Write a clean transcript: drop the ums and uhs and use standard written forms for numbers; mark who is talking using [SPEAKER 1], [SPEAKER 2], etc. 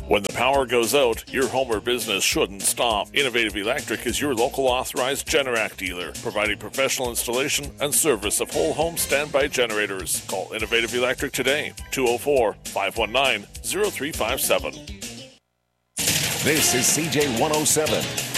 [SPEAKER 1] When the power goes out, your home or business shouldn't stop. Innovative Electric is your local authorized Generac dealer, providing professional installation and service of whole home standby generators. Call Innovative Electric today, 204-519-0357.
[SPEAKER 2] This is CJ 107.